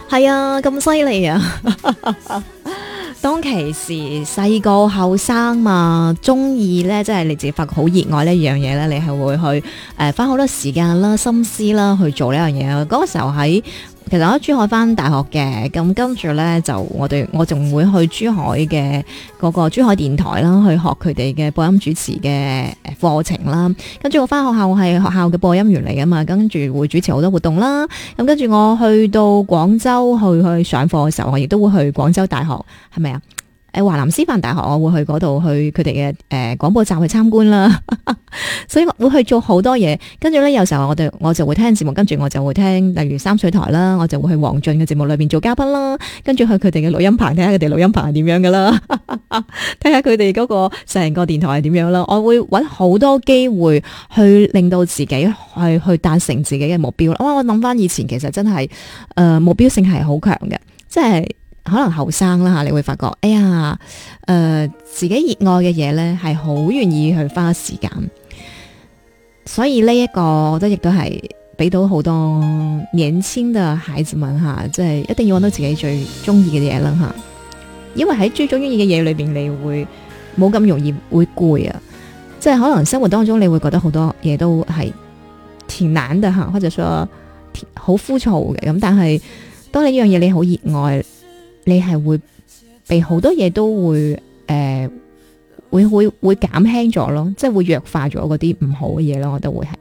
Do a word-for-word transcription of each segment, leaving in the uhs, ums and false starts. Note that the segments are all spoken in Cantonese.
係啊，咁犀利啊！當其時細個後生嘛，中意咧，即係你自己發覺好熱愛呢樣嘢咧，你係會去誒花好多時間啦、心思啦去做呢樣嘢。嗰、那個時候喺其實我喺珠海返大學嘅，咁跟住咧就我哋我仲會去珠海嘅嗰個珠海電台啦，去學佢哋嘅播音主持嘅課程啦。跟住我返學校係學校嘅播音員嚟㗎嘛，跟住會主持好多活動啦。咁跟住我去到廣州去去上課嘅時候，我亦都會去廣州大學，係咪啊？誒，華南師範大學我會去嗰度去佢哋嘅誒廣播站去參觀啦，所以我會去做好多嘢。跟住咧，有時候我哋我就會聽節目，跟住我就會聽，例如三水台啦，我就會去黃俊嘅節目裏邊做嘉賓啦，跟住去佢哋嘅錄音棚睇下佢哋錄音棚係點樣噶啦，睇下佢哋嗰個成個電台係點樣啦。我會揾好多機會去令到自己去去達成自己嘅目標。哇！我諗翻以前其實真係誒、呃、目標性係好強嘅，即係。可能後生啦吓，你會發覺，哎呀，誒、呃，自己熱愛嘅嘢咧，係好願意去花時間，所以呢一個我覺得亦都係俾到好多年輕嘅孩子們吓，即係一定要揾到自己最中意嘅嘢啦吓，因為喺最中意嘅嘢裏邊，你會冇咁容易會攰啊，即係可能生活當中你會覺得好多嘢都係挺難嘅吓，或者說好枯燥嘅咁，但係當你呢樣嘢你好熱愛。你係會被好多嘢都會誒、呃、會會會減輕咗咯，即係會弱化咗嗰啲唔好嘅嘢咯，我都會係。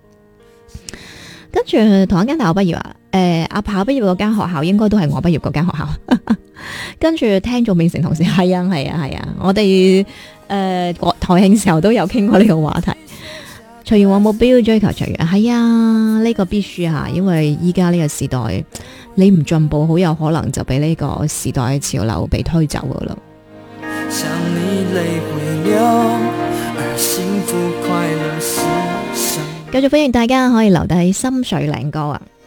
跟住同一間大學畢業啊，誒阿跑畢業嗰間學校應該都係我畢業嗰間學校。跟住聽眾變成同事，係啊係啊係啊，我哋誒、呃、台慶時候都有傾過呢個話題。隨緣我目標追求隨緣，係啊，呢、這個必須啊，因為依家呢個時代，你唔進步，好有可能就俾呢個時代嘅潮流被推走噶啦。繼續歡迎大家可以留低心水嶺歌啊！